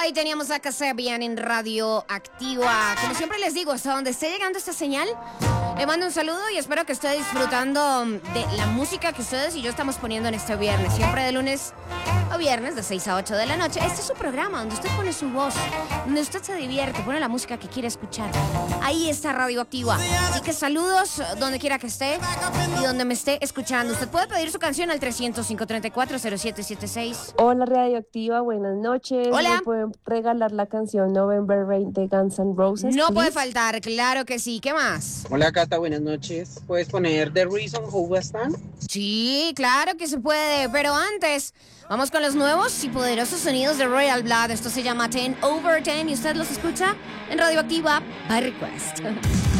Ahí teníamos a Kasabian en Radio Activa. Como siempre les digo, hasta donde esté llegando esta señal, le mando un saludo y espero que esté disfrutando de la música que ustedes y yo estamos poniendo en este viernes. Siempre de lunes a viernes, de 6 a 8 de la noche. Este es su programa donde usted pone su voz, donde usted se divierte, pone la música que quiere escuchar. Ahí está Radio Activa. Así que saludos donde quiera que esté y donde me esté escuchando. Usted puede pedir su canción al 300-534-0776. Hola Radio Activa, buenas noches. Hola. ¿Me pueden regalar la canción November Rain de Guns N' Roses? No please? puede faltar, claro que sí. ¿Qué más? Hola Cata, buenas noches. ¿Puedes poner The Reason Who Was Stand? Sí, claro que se puede, pero antes vamos con los nuevos y poderosos sonidos de Royal Blood. Esto se llama 10 over 10 y usted los escucha en Radio Activa by Request.